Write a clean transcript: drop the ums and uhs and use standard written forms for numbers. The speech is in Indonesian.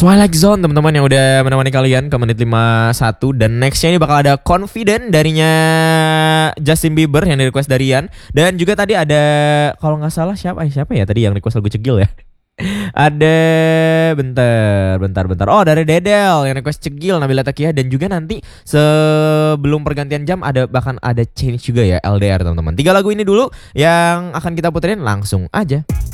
Twilight Zone teman-teman yang udah menemani kalian ke menit 51. Dan nextnya ini bakal ada Confident darinya Justin Bieber yang di request dari Ian. Dan juga tadi ada, kalau nggak salah siapa ya tadi yang request lagu Cegil ya. Ada bentar. Oh, dari Dedel yang request Cegil, Nabila Takia. Dan juga nanti sebelum pergantian jam bahkan ada Change juga ya, LDR teman-teman. 3 lagu ini dulu yang akan kita puterin langsung aja.